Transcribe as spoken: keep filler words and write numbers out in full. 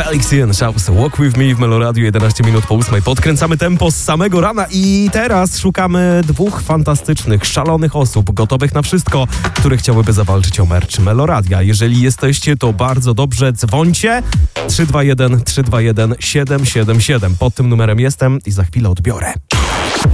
Alexian Shouse, Walk With Me w Meloradiu, jedenaście minut po ósmej. Podkręcamy tempo z samego rana i teraz szukamy dwóch fantastycznych, szalonych osób, gotowych na wszystko, które chciałyby zawalczyć o merch Meloradia. Jeżeli jesteście, to bardzo dobrze, dzwońcie trzy dwa jeden, trzy dwa jeden, siedem siedem siedem. Pod tym numerem jestem i za chwilę odbiorę.